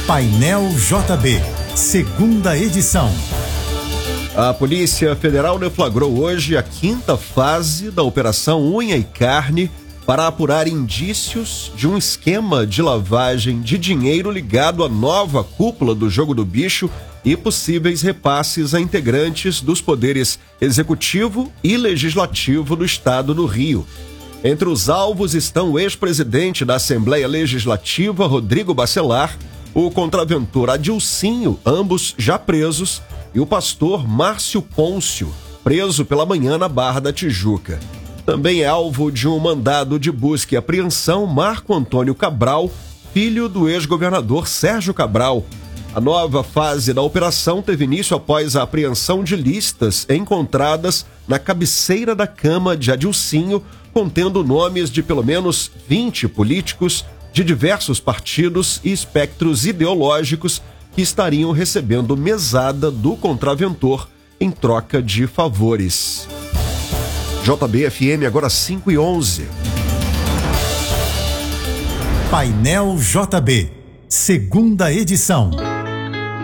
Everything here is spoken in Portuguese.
Painel JB, segunda edição. A Polícia Federal deflagrou hoje a 5ª fase da Operação Unha e Carne para apurar indícios de um esquema de lavagem de dinheiro ligado à nova cúpula do Jogo do Bicho e possíveis repasses a integrantes dos poderes executivo e legislativo do estado do Rio. Entre os alvos estão o ex-presidente da Assembleia Legislativa, Rodrigo Bacelar, o contraventor Adilcinho, ambos já presos, e o pastor Márcio Pôncio, preso pela manhã na Barra da Tijuca. Também é alvo de um mandado de busca e apreensão Marco Antônio Cabral, filho do ex-governador Sérgio Cabral. A nova fase da operação teve início após a apreensão de listas encontradas na cabeceira da cama de Adilcinho, contendo nomes de pelo menos 20 políticos de diversos partidos e espectros ideológicos que estariam recebendo mesada do contraventor em troca de favores. JB-FM agora 5h11. Painel JB, segunda edição.